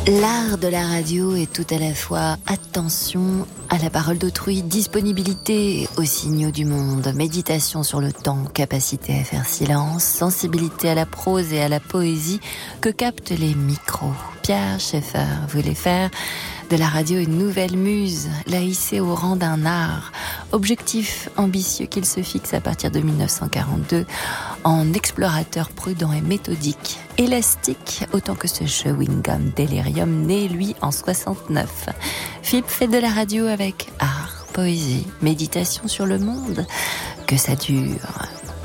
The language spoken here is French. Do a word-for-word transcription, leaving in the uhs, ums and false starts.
L'art de la radio est tout à la fois attention à la parole d'autrui, disponibilité aux signaux du monde, méditation sur le temps, capacité à faire silence, sensibilité à la prose et à la poésie que captent les micros. Pierre Schaeffer voulait faire de la radio une nouvelle muse, la hisser au rang d'un art. Objectif ambitieux qu'il se fixe à partir de dix-neuf cent quarante-deux en explorateur prudent et méthodique. Élastique autant que ce chewing-gum Delirium né lui en soixante-neuf. Philippe fait de la radio avec art, poésie, méditation sur le monde. Que ça dure.